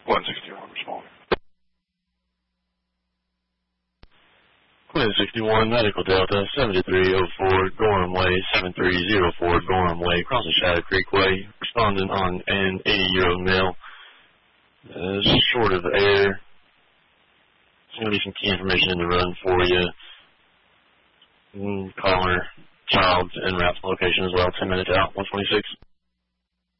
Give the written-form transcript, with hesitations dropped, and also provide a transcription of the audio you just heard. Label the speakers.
Speaker 1: 161 responding.
Speaker 2: Quinn 61, Medical Delta, 7304, Gorham Way, 7304, Gorham Way, crossing Shadow Creek Way, responding on an 80-year-old male, short of air. There's going to be some key information in the run for you. Caller, child's en route location as well, 10 minutes out, 126.